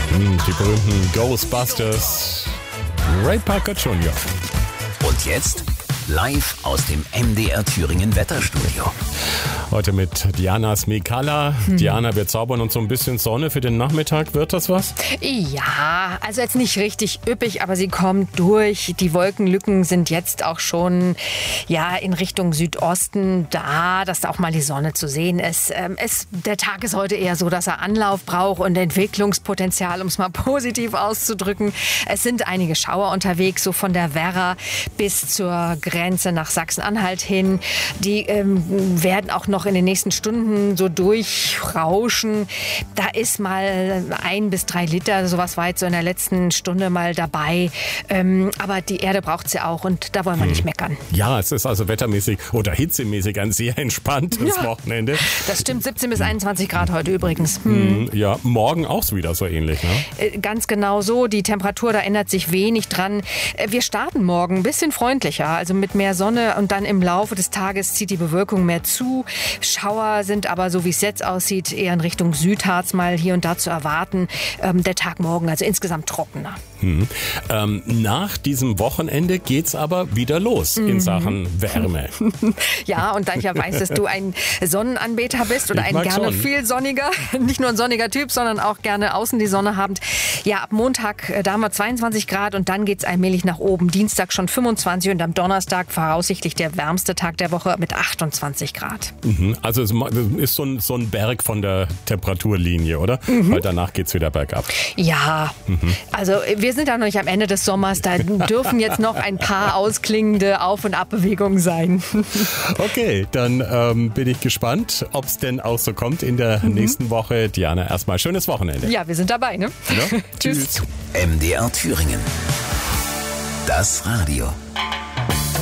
Die berühmten Ghostbusters. Ray Parker Jr. Und jetzt live aus dem MDR Thüringen Wetterstudio. Heute mit Diana Smikala. Diana, wir zaubern uns so ein bisschen Sonne für den Nachmittag. Wird das was? Ja, also jetzt nicht richtig üppig, aber sie kommt durch. Die Wolkenlücken sind jetzt auch schon in Richtung Südosten da, dass da auch mal die Sonne zu sehen ist. Der Tag ist heute eher so, dass er Anlauf braucht und Entwicklungspotenzial, um es mal positiv auszudrücken. Es sind einige Schauer unterwegs, so von der Werra bis zur Grenze nach Sachsen-Anhalt hin. Die werden auch noch in den nächsten Stunden so durchrauschen. Da ist mal 1 bis 3 Liter, sowas war jetzt so in der letzten Stunde mal dabei. Aber die Erde braucht sie auch und da wollen wir nicht meckern. Ja, es ist also wettermäßig oder hitzemäßig ein sehr entspanntes Wochenende. Das stimmt, 17 bis 21 Grad heute übrigens. Ja, morgen auch wieder so ähnlich, ne? Ganz genau so. Die Temperatur, da ändert sich wenig dran. Wir starten morgen ein bisschen freundlicher, also mit mehr Sonne und dann im Laufe des Tages zieht die Bewölkung mehr zu. Schauer sind aber, so wie es jetzt aussieht, eher in Richtung Südharz mal hier und da zu erwarten. Der Tag morgen also insgesamt trockener. Nach diesem Wochenende geht's aber wieder los in Sachen Wärme. Ja, und da ich ja weiß, dass du ein Sonnenanbeter bist oder ein gerne viel sonniger, nicht nur ein sonniger Typ, sondern auch gerne außen die Sonne habend. Ja, ab Montag, da haben wir 22 Grad und dann geht's allmählich nach oben. Dienstag schon 25 und am Donnerstag voraussichtlich der wärmste Tag der Woche mit 28 Grad. Also es ist so ein Berg von der Temperaturlinie, oder? Weil danach geht's wieder bergab. Ja, also wir sind ja noch nicht am Ende des Sommers. Da dürfen jetzt noch ein paar ausklingende Auf- und Abbewegungen sein. Okay, dann bin ich gespannt, ob es denn auch so kommt in der nächsten Woche. Diana, erstmal schönes Wochenende. Ja, wir sind dabei, ne? Ja? Tschüss. MDR Thüringen. Das Radio.